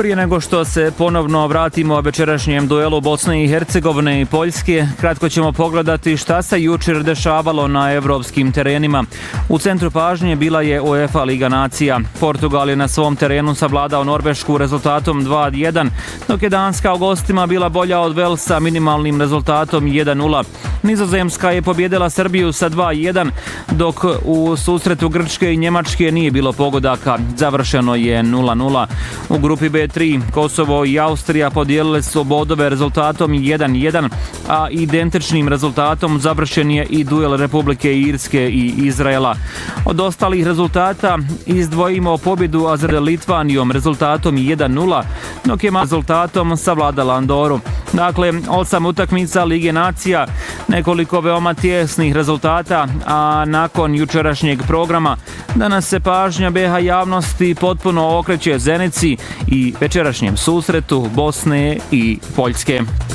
Prije nego što se ponovno vratimo večerašnjem duelu Bosne i Hercegovine i Poljske, kratko ćemo pogledati šta se jučer dešavalo na evropskim terenima. U centru pažnje bila je UEFA Liga nacija. Portugal je na svom terenu savladao Norvešku rezultatom 2:1, dok je Danska u gostima bila bolja od Velsa minimalnim rezultatom 1:0. Nizozemska je pobjedila Srbiju sa 2:1, dok u susretu Grčke i Njemačke nije bilo pogodaka. Završeno je 0:0. U grupi B3 Kosovo i Austrija podijelile su bodove rezultatom 1:1, a identičnim rezultatom završen je i duel Republike Irske i Izraela. Od ostalih rezultata izdvojimo pobjedu Azerbajdžana Litvanijom rezultatom 1:0, dok je rezultatom savladala Andoru. Dakle, 8 utakmica Lige nacija, nekoliko veoma tjesnih rezultata, a nakon jučerašnjeg programa danas se pažnja BiH javnosti potpuno okreće Zenici i večerašnjem susretu Bosne i Poljske.